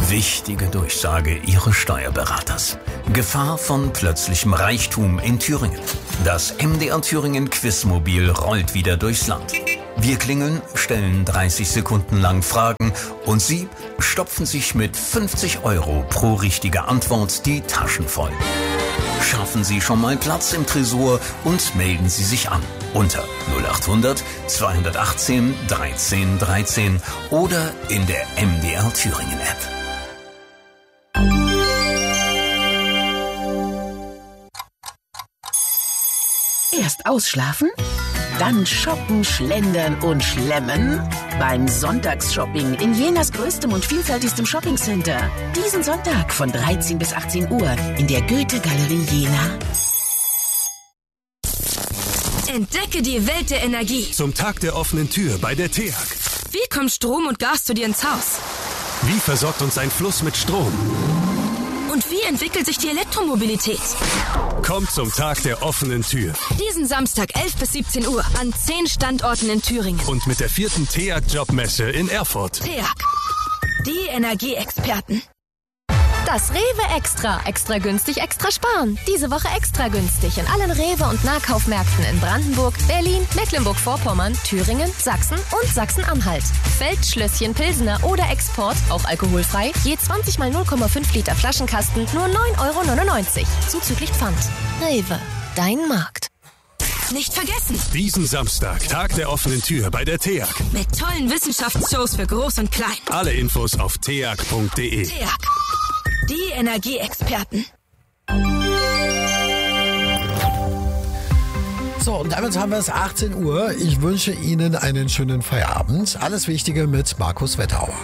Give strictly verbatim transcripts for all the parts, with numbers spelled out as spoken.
Wichtige Durchsage Ihres Steuerberaters. Gefahr von plötzlichem Reichtum in Thüringen. Das M D R Thüringen Quizmobil rollt wieder durchs Land. Wir klingeln, stellen dreißig Sekunden lang Fragen und Sie stopfen sich mit fünfzig Euro pro richtige Antwort die Taschen voll. Schaffen Sie schon mal Platz im Tresor und melden Sie sich an unter null acht hundert zweihundertachtzehn dreizehn dreizehn oder in der M D R Thüringen App. Erst ausschlafen, dann shoppen, schlendern und schlemmen beim Sonntagsshopping in Jenas größtem und vielfältigstem Shoppingcenter. Diesen Sonntag von dreizehn bis achtzehn Uhr in der Goethe-Galerie Jena. Entdecke die Welt der Energie. Zum Tag der offenen Tür bei der T E A G. Wie kommt Strom und Gas zu dir ins Haus? Wie versorgt uns ein Fluss mit Strom? Und wie entwickelt sich die Elektromobilität? Kommt zum Tag der offenen Tür. Diesen Samstag elf bis siebzehn Uhr an zehn Standorten in Thüringen. Und mit der vierten T E A G-Jobmesse in Erfurt. T E A G, die Energieexperten. Das Rewe Extra. Extra günstig, extra sparen. Diese Woche extra günstig in allen Rewe- und Nahkaufmärkten in Brandenburg, Berlin, Mecklenburg-Vorpommern, Thüringen, Sachsen und Sachsen-Anhalt. Feldschlösschen, Pilsener oder Export, auch alkoholfrei, je zwanzig mal null Komma fünf Liter Flaschenkasten, nur neun Euro neunundneunzig. Zuzüglich Pfand. Rewe, dein Markt. Nicht vergessen. Diesen Samstag, Tag der offenen Tür bei der T E A G. Mit tollen Wissenschaftsshows für Groß und Klein. Alle Infos auf t e a g punkt d e. T E A G. Die Energieexperten. So, und damit haben wir es achtzehn Uhr. Ich wünsche Ihnen einen schönen Feierabend. Alles Wichtige mit Markus Wettauer.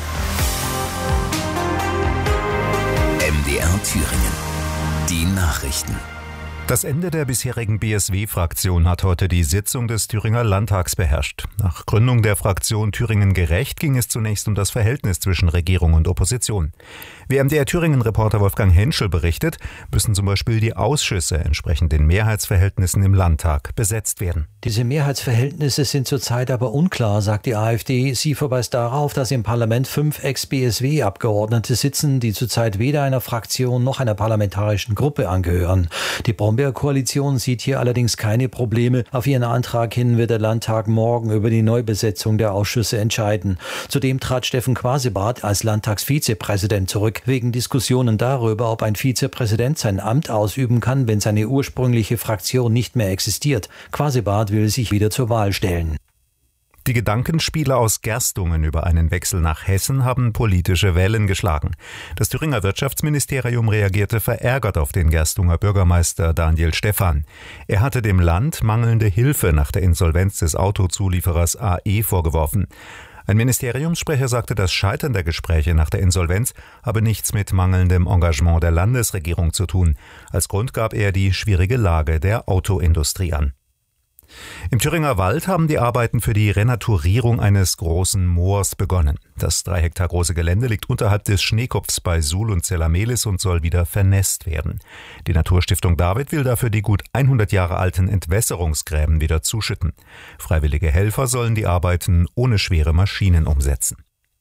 M D R Thüringen. Die Nachrichten. Das Ende der bisherigen B S W-Fraktion hat heute die Sitzung des Thüringer Landtags beherrscht. Nach Gründung der Fraktion Thüringen Gerecht ging es zunächst um das Verhältnis zwischen Regierung und Opposition. Wie M D R Thüringen-Reporter Wolfgang Henschel berichtet, müssen zum Beispiel die Ausschüsse entsprechend den Mehrheitsverhältnissen im Landtag besetzt werden. Diese Mehrheitsverhältnisse sind zurzeit aber unklar, sagt die AfD. Sie verweist darauf, dass im Parlament fünf Ex-B S W-Abgeordnete sitzen, die zurzeit weder einer Fraktion noch einer parlamentarischen Gruppe angehören. Die Brombeer-Koalition sieht hier allerdings keine Probleme. Auf ihren Antrag hin wird der Landtag morgen über die Neubesetzung der Ausschüsse entscheiden. Zudem trat Steffen Quasebart als Landtagsvizepräsident zurück, wegen Diskussionen darüber, ob ein Vizepräsident sein Amt ausüben kann, wenn seine ursprüngliche Fraktion nicht mehr existiert. Quasebart will sich wieder zur Wahl stellen. Die Gedankenspiele aus Gerstungen über einen Wechsel nach Hessen haben politische Wellen geschlagen. Das Thüringer Wirtschaftsministerium reagierte verärgert auf den Gerstunger Bürgermeister Daniel Stephan. Er hatte dem Land mangelnde Hilfe nach der Insolvenz des Autozulieferers A E vorgeworfen. Ein Ministeriumssprecher sagte, das Scheitern der Gespräche nach der Insolvenz habe nichts mit mangelndem Engagement der Landesregierung zu tun. Als Grund gab er die schwierige Lage der Autoindustrie an. Im Thüringer Wald haben die Arbeiten für die Renaturierung eines großen Moors begonnen. Das drei Hektar große Gelände liegt unterhalb des Schneekopfs bei Suhl und Zellamelis und soll wieder vernässt werden. Die Naturstiftung David will dafür die gut hundert Jahre alten Entwässerungsgräben wieder zuschütten. Freiwillige Helfer sollen die Arbeiten ohne schwere Maschinen umsetzen.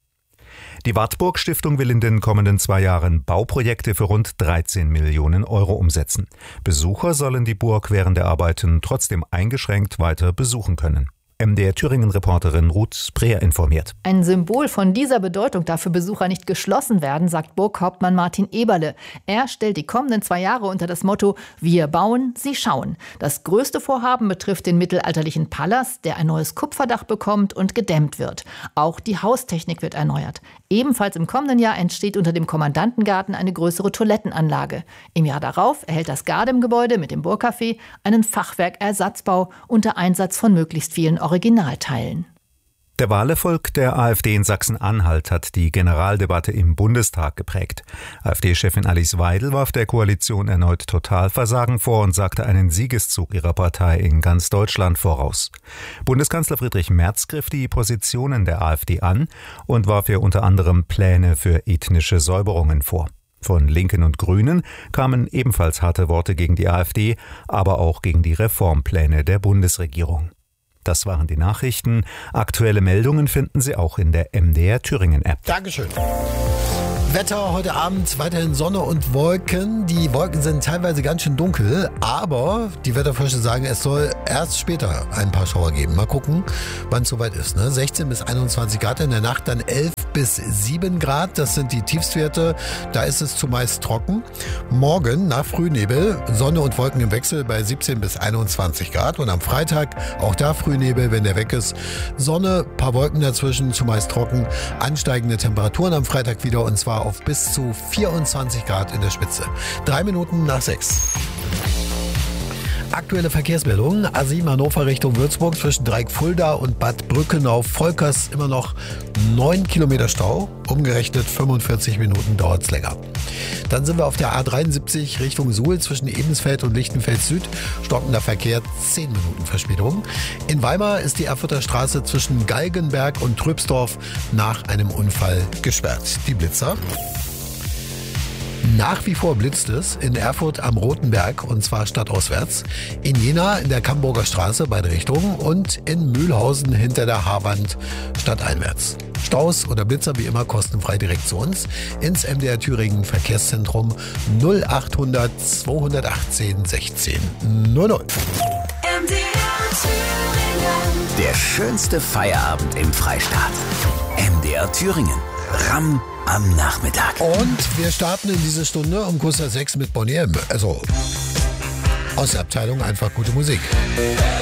Die Wartburg Stiftung will in den kommenden zwei Jahren Bauprojekte für rund dreizehn Millionen Euro umsetzen. Besucher sollen die Burg während der Arbeiten trotzdem eingeschränkt weiter besuchen können. M D R Thüringen-Reporterin Ruth Preer informiert. Ein Symbol von dieser Bedeutung darf für Besucher nicht geschlossen werden, sagt Burghauptmann Martin Eberle. Er stellt die kommenden zwei Jahre unter das Motto Wir bauen, Sie schauen. Das größte Vorhaben betrifft den mittelalterlichen Palast, der ein neues Kupferdach bekommt und gedämmt wird. Auch die Haustechnik wird erneuert. Ebenfalls im kommenden Jahr entsteht unter dem Kommandantengarten eine größere Toilettenanlage. Im Jahr darauf erhält das Gardem-Gebäude mit dem Burgcafé einen Fachwerkersatzbau unter Einsatz von möglichst vielen Originalteilen. Der Wahlerfolg der AfD in Sachsen-Anhalt hat die Generaldebatte im Bundestag geprägt. AfD-Chefin Alice Weidel warf der Koalition erneut Totalversagen vor und sagte einen Siegeszug ihrer Partei in ganz Deutschland voraus. Bundeskanzler Friedrich Merz griff die Positionen der AfD an und warf ihr unter anderem Pläne für ethnische Säuberungen vor. Von Linken und Grünen kamen ebenfalls harte Worte gegen die AfD, aber auch gegen die Reformpläne der Bundesregierung. Das waren die Nachrichten. Aktuelle Meldungen finden Sie auch in der M D R Thüringen App. Dankeschön. Wetter heute Abend weiterhin Sonne und Wolken. Die Wolken sind teilweise ganz schön dunkel, aber die Wetterforscher sagen, es soll erst später ein paar Schauer geben. Mal gucken, wann es soweit ist. Ne? sechzehn bis einundzwanzig Grad, in der Nacht dann elf bis sieben Grad. Das sind die Tiefstwerte. Da ist es zumeist trocken. Morgen nach Frühnebel Sonne und Wolken im Wechsel bei siebzehn bis einundzwanzig Grad. Und am Freitag auch da Frühnebel, wenn der weg ist. Sonne, paar Wolken dazwischen, zumeist trocken. Ansteigende Temperaturen am Freitag wieder und zwar auf bis zu vierundzwanzig Grad in der Spitze. Drei Minuten nach sechs. Aktuelle Verkehrsmeldungen. A sieben Hannover Richtung Würzburg zwischen Dreieck-Fulda und Bad Brückenau-Volkers immer noch neun Kilometer Stau. Umgerechnet fünfundvierzig Minuten dauert es länger. Dann sind wir auf der A dreiundsiebzig Richtung Suhl zwischen Ebensfeld und Lichtenfeld Süd. Stockender Verkehr, zehn Minuten Verspätung. In Weimar ist die Erfurter Straße zwischen Galgenberg und Trübsdorf nach einem Unfall gesperrt. Die Blitzer. Nach wie vor blitzt es in Erfurt am Roten Berg und zwar stadtauswärts, in Jena in der Camburger Straße beide Richtungen und in Mühlhausen hinter der Haarwand stadteinwärts. Staus oder Blitzer wie immer kostenfrei direkt zu uns ins M D R Thüringen Verkehrszentrum null achthundert zweihundertachtzehn sechzehn null null. M D R Thüringen. Der schönste Feierabend im Freistaat. M D R Thüringen. Ramm am Nachmittag. Und wir starten in diese Stunde um kurz nach sechs mit Bonnie M. Also aus der Abteilung einfach gute Musik.